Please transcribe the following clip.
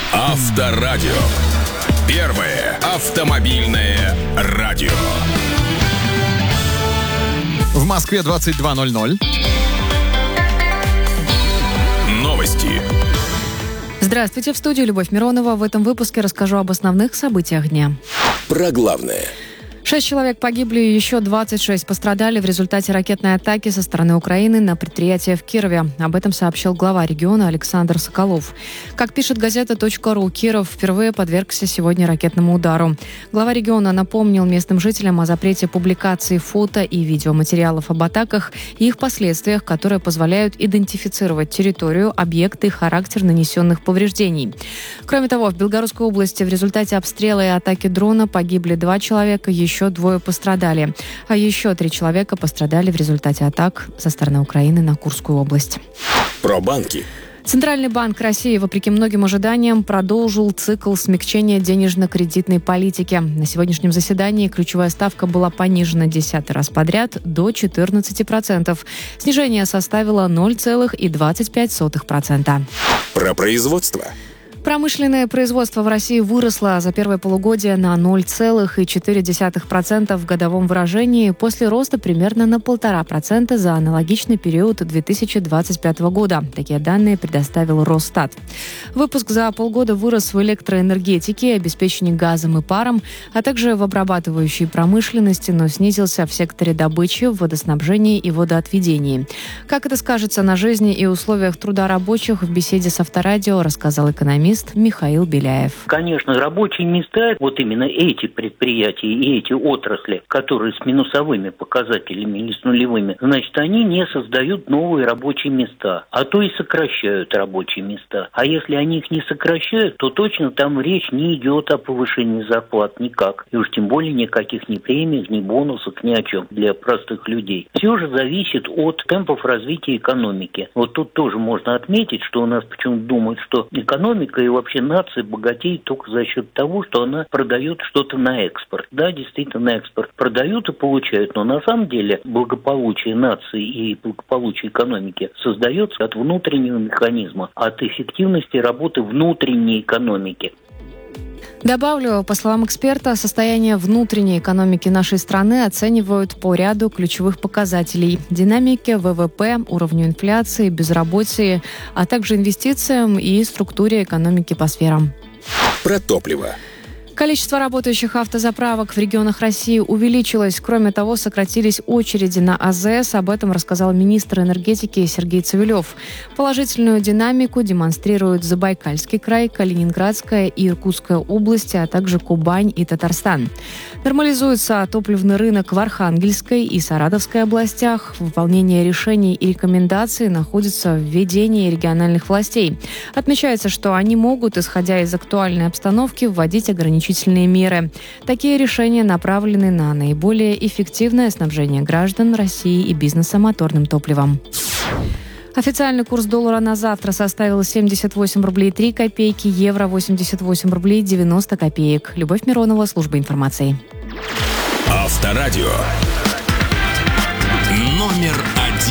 Авторадио. Первое автомобильное радио. В Москве 22:00. Новости. Здравствуйте, в студии Любовь Миронова. В этом выпуске расскажу об основных событиях дня. Про главное. 6 человек погибли и еще 26 пострадали в результате ракетной атаки со стороны Украины на предприятие в Кирове. Об этом сообщил глава региона Александр Соколов. Как пишет газета .ру, Киров впервые подвергся сегодня ракетному удару. Глава региона напомнил местным жителям о запрете публикации фото и видеоматериалов об атаках и их последствиях, которые позволяют идентифицировать территорию, объекты и характер нанесенных повреждений. Кроме того, в Белгородской области в результате обстрела и атаки дрона погибли 2 человека, еще 2 пострадали. А еще 3 человека пострадали в результате атак со стороны Украины на Курскую область. Про банки. Центральный банк России, вопреки многим ожиданиям, продолжил цикл смягчения денежно-кредитной политики. На сегодняшнем заседании ключевая ставка была понижена 10-й раз подряд до 14%. Снижение составило 0,25%. Про производство. Промышленное производство в России выросло за первое полугодие на 0,4% в годовом выражении после роста примерно на 1,5% за аналогичный период 2025 года. Такие данные предоставил Росстат. Выпуск за полгода вырос в электроэнергетике, обеспечении газом и паром, а также в обрабатывающей промышленности, но снизился в секторе добычи, водоснабжении и водоотведении. Как это скажется на жизни и условиях труда рабочих, в беседе с Авторадио рассказал экономист Михаил Беляев. Конечно, рабочие места, вот именно эти предприятия и эти отрасли, которые с минусовыми показателями или с нулевыми, значит, они не создают новые рабочие места, а то и сокращают рабочие места. А если они их не сокращают, то точно там речь не идет о повышении зарплат никак. И уж тем более никаких ни премий, ни бонусов, ни о чем для простых людей. Все же зависит от темпов развития экономики. Вот тут тоже можно отметить, что у нас почему-то думают, что экономика и вообще нация богатеет только за счет того, что она продает что-то на экспорт. Да, действительно, на экспорт продают и получают, но на самом деле благополучие нации и благополучие экономики создается от внутреннего механизма, от эффективности работы внутренней экономики. Добавлю, по словам эксперта, состояние внутренней экономики нашей страны оценивают по ряду ключевых показателей: динамике ВВП, уровню инфляции, безработицы, а также инвестициям и структуре экономики по сферам. Про топливо. Количество работающих автозаправок в регионах России увеличилось. Кроме того, сократились очереди на АЗС. Об этом рассказал министр энергетики Сергей Цивилев. Положительную динамику демонстрируют Забайкальский край, Калининградская и Иркутская области, а также Кубань и Татарстан. Нормализуется топливный рынок в Архангельской и Саратовской областях. Выполнение решений и рекомендаций находится в ведении региональных властей. Отмечается, что они могут, исходя из актуальной обстановки, вводить ограничительные меры. Такие решения направлены на наиболее эффективное снабжение граждан России и бизнеса моторным топливом. Официальный курс доллара на завтра составил 78 рублей 3 копейки, евро 88 рублей 90 копеек. Любовь Миронова, служба информации. Авторадио.